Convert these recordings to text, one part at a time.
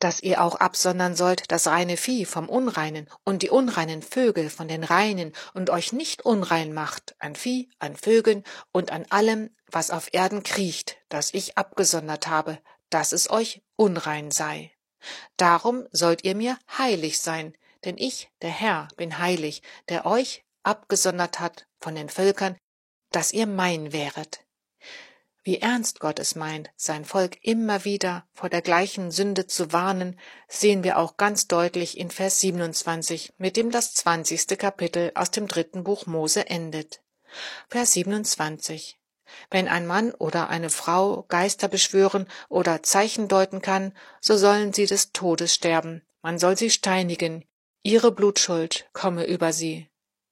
dass ihr auch absondern sollt das reine Vieh vom Unreinen und die unreinen Vögel von den Reinen und euch nicht unrein macht an Vieh, an Vögeln und an allem, was auf Erden kriecht, das ich abgesondert habe, dass es euch unrein sei. Darum sollt ihr mir heilig sein, denn ich, der Herr, bin heilig, der euch abgesondert hat von den Völkern, dass ihr mein wäret. Wie ernst Gott es meint, sein Volk immer wieder vor der gleichen Sünde zu warnen, sehen wir auch ganz deutlich in Vers 27, mit dem das 20. Kapitel aus dem 3. Buch Mose endet. Vers 27. Wenn ein Mann oder eine Frau Geister beschwören oder Zeichen deuten kann, so sollen sie des Todes sterben. Man soll sie steinigen. Ihre Blutschuld komme über sie.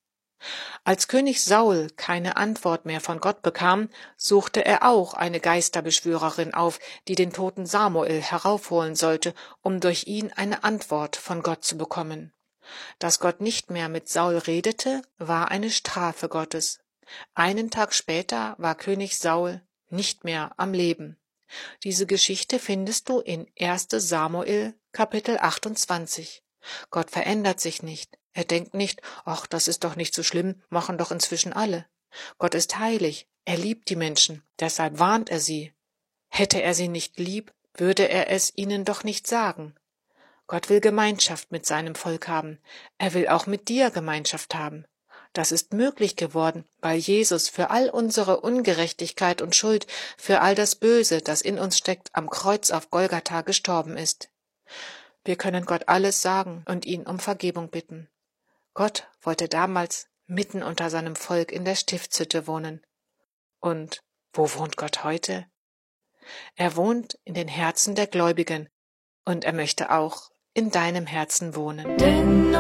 Als König Saul keine Antwort mehr von Gott bekam, suchte er auch eine Geisterbeschwörerin auf, die den toten Samuel heraufholen sollte, um durch ihn eine Antwort von Gott zu bekommen. Dass Gott nicht mehr mit Saul redete, war eine Strafe Gottes. Einen Tag später war König Saul nicht mehr am Leben. Diese Geschichte findest du in 1. Samuel, Kapitel 28. Gott verändert sich nicht. Er denkt nicht, ach, das ist doch nicht so schlimm, machen doch inzwischen alle. Gott ist heilig, er liebt die Menschen, deshalb warnt er sie. Hätte er sie nicht lieb, würde er es ihnen doch nicht sagen. Gott will Gemeinschaft mit seinem Volk haben, er will auch mit dir Gemeinschaft haben. Das ist möglich geworden, weil Jesus für all unsere Ungerechtigkeit und Schuld, für all das Böse, das in uns steckt, am Kreuz auf Golgatha gestorben ist. Wir können Gott alles sagen und ihn um Vergebung bitten. Gott wollte damals mitten unter seinem Volk in der Stiftshütte wohnen. Und wo wohnt Gott heute? Er wohnt in den Herzen der Gläubigen und er möchte auch in deinem Herzen wohnen. Denn